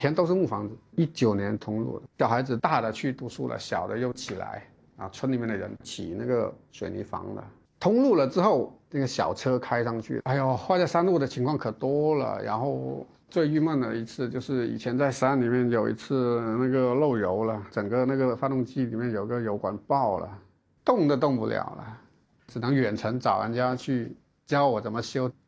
前都是木房子。19年通路的，小孩子大的去读书了，小的又起来啊，村里面的人起那个水泥房了。通路了之后，那个小车开上去，哎呦，坏在山路的情况可多了。然后最郁闷的一次就是以前在山里面有一次那个漏油了，整个那个发动机里面有个油管爆了，动都动不了了，只能远程找人家去教我怎么修。